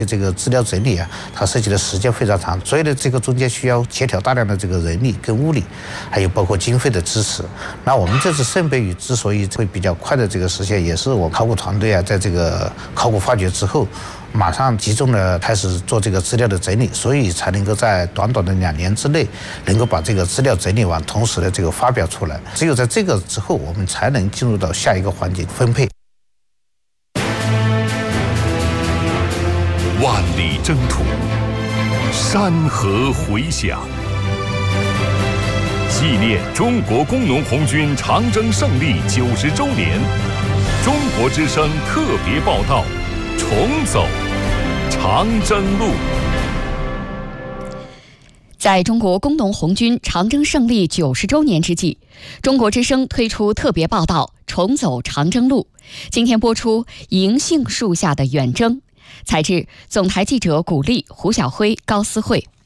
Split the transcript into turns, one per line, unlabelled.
这个资料整理啊，它涉及的时间非常长，所以呢，这个中间需要协调大量的这个人力跟物力，还有包括经费的支持。那我们这次圣杯鱼之所以会比较快的这个实现，也是我考古团队啊，在这个考古发掘之后，马上集中的开始做这个资料的整理，所以才能够在短短的2年之内，能够把这个资料整理完，同时的这个发表出来。只有在这个之后，我们才能进入到下一个环节分配。
万里征途，山河回响，纪念中国工农红军长征胜利90周年，中国之声特别报道：重走长征路。
在中国工农红军长征胜利90周年之际，中国之声推出特别报道《重走长征路》。今天播出《银杏树下的远征》，采制总台记者古丽、胡晓辉、高思慧。